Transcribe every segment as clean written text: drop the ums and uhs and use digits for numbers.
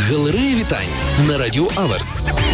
Галерея вітань на Радіо Аверс.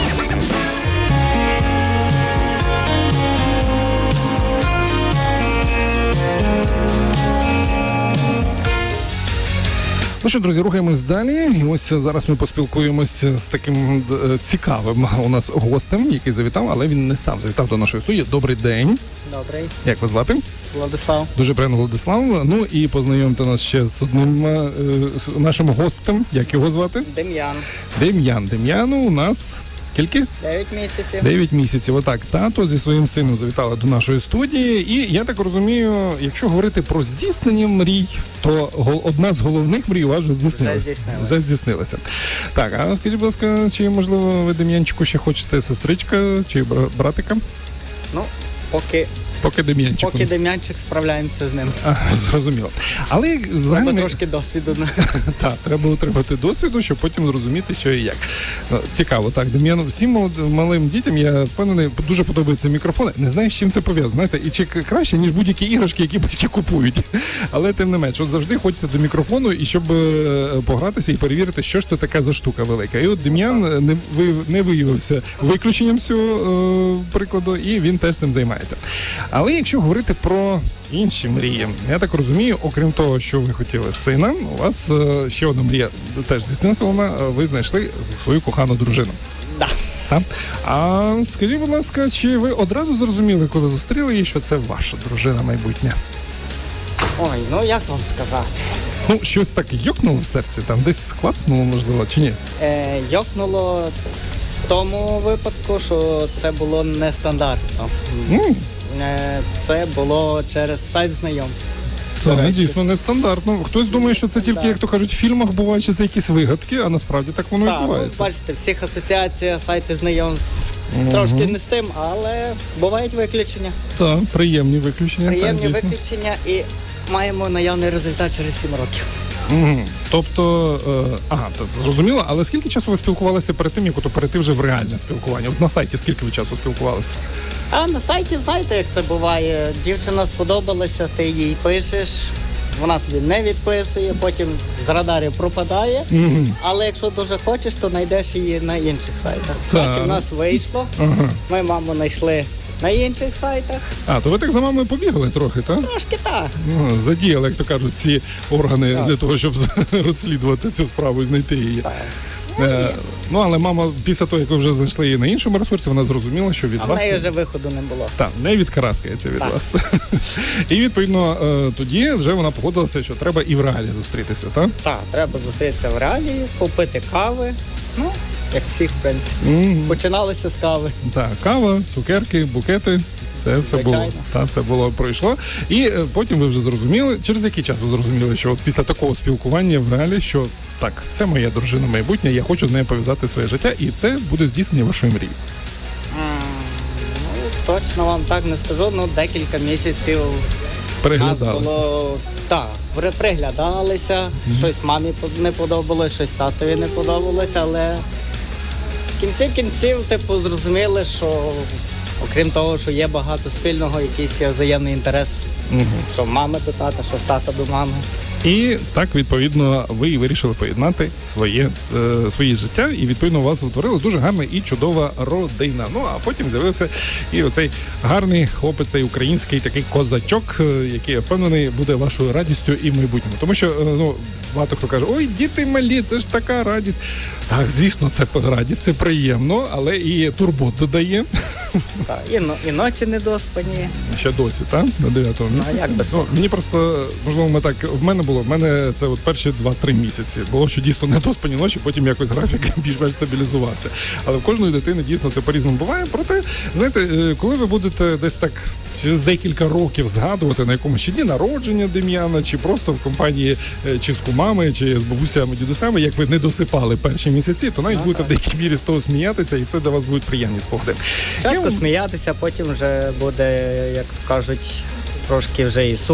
Ну що, друзі, рухаємось далі. І ось зараз ми поспілкуємося з таким цікавим у нас гостем, який завітав, але він не сам завітав до нашої студії. Добрий день. Добрий. Як вас звати? Владислав. Дуже приємно, Владислав. Ну і познайомте нас ще з одним нашим гостем. Як його звати? Дем'ян. Дем'яну у нас... Скільки? 9 місяців. 9 місяців. Отак, тато зі своїм сином завітали до нашої студії. І я так розумію, якщо говорити про здійснення мрій, то одна з головних мрій у вас вже здійснилася. Вже здійснилася. Так, а скажіть, будь ласка, чи, можливо, ви, Дем'янчику, ще хочете сестричка чи братика? Ну, Поки Дем'янчик, справляємося з ним. Зрозуміло. Але взагалі... Треба трошки досвіду. Так, треба отримати досвіду, щоб потім зрозуміти, що і як. Цікаво. Так, Дем'яну, всім малим дітям, я впевнений, дуже подобаються мікрофони. Не знаю, з чим це пов'язано, знаєте, і чи краще, ніж будь-які іграшки, які батьки купують. Але тим не менш, от завжди хочеться до мікрофону, і щоб погратися і перевірити, що ж це така за штука велика. І от Дем'ян не виявився виключенням цього прикладу, і він теж цим займається. Але якщо говорити про інші мрії, я так розумію, окрім того, що ви хотіли сина, у вас ще одна мрія теж здійснилася, ви знайшли свою кохану дружину. Так. А скажіть, будь ласка, чи ви одразу зрозуміли, коли зустріли її, що це ваша дружина майбутня? Ой, ну як вам сказати? Ну, щось так йокнуло в серці, там десь клацнуло, можливо, чи ні? Йокнуло в тому випадку, що це було нестандартно. Це було через сайт знайомств. Це дійсно нестандартно. Хтось думає, що це тільки, як то кажуть, в фільмах буває, чи це якісь вигадки, а насправді так воно і відбувається. Ну, бачите, всіх асоціація, сайти знайомств трошки не з тим, але бувають виключення. Так, приємні виключення. Приємні виключення і маємо наявний результат через 7 років. Тобто, зрозуміло, але скільки часу ви спілкувалися перед тим, як перейти вже в реальне спілкування? От на сайті скільки ви часу спілкувалися? А на сайті, знаєте, як це буває. Дівчина сподобалася, ти їй пишеш, вона тобі не відписує, потім з радарів пропадає, але якщо дуже хочеш, то знайдеш її на інших сайтах. Так і в нас вийшло, ми маму знайшли на інших сайтах. То ви так за мамою побігали трохи, так? Трошки так. Задіяли, як то кажуть, всі органи для того, щоб розслідувати цю справу і знайти її. Так. Але мама, після того, як ви вже знайшли її на іншому ресурсі, вона зрозуміла, що від вас... А в неї вже виходу не було. Так, не відкараскається від вас. І, відповідно, тоді вже вона погодилася, що треба і в реалі зустрітися, так? Так, треба зустрітися в реалі, попити кави, як всіх, в принципі. Починалося з кави. Так, кава, цукерки, букети. Це все було. Та все було пройшло. І потім ви вже зрозуміли, через який час ви зрозуміли, що от після такого спілкування в реалі, що так, це моя дружина майбутня, я хочу з нею пов'язати своє життя, і це буде здійснення вашої мрії. Точно вам так не скажу, декілька місяців приглядалися, щось мамі не подобалось, щось татові не подобалось, але в кінці кінців, зрозуміли, що окрім того, що є багато спільного, якийсь є взаємний інтерес, що мами до тата, що тата до мами. І так, відповідно, ви вирішили поєднати своє життя, і, відповідно, у вас утворила дуже гарна і чудова родина. А потім з'явився і оцей гарний хлопець, цей український такий козачок, який, я впевнений, буде вашою радістю і в майбутньому. Тому що, багато хто каже, ой, діти малі, це ж така радість. Так, звісно, це радість, це приємно, але і турбот додає. Так, і ночі недоспані. Ще досі, так? На 9-му місяці. Як без того? Мені просто, можливо, в мене це перші 2-3 місяці. Було, що дійсно недоспані ночі, потім якось графік більш-менш стабілізувався. Але в кожної дитини дійсно це по-різному буває. Проте, знаєте, коли ви будете десь так через декілька років згадувати на якомусь чи дні народження Дем'яна, чи просто в компанії чи з кумами, чи з бабусями, дідусями, як ви не досипали перші місяці, то навіть будете в деякій мірі з того сміятися, і це для вас будуть приємні спогади. Часто сміятися, потім вже буде, як то кажуть, трошки вже і